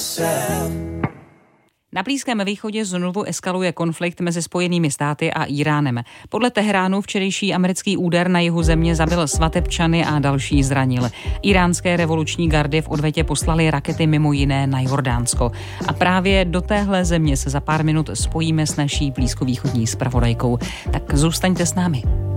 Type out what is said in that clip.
Na Blízkém východě znovu eskaluje konflikt mezi Spojenými státy a Íránem. Podle Teheránu včerejší americký úder na jihu země zabil svatebčany a další zranil. Íránské revoluční gardy v odvetě poslali rakety mimo jiné na Jordánsko. A právě do téhle země se za pár minut spojíme s naší blízkovýchodní zpravodajkou. Tak zůstaňte s námi.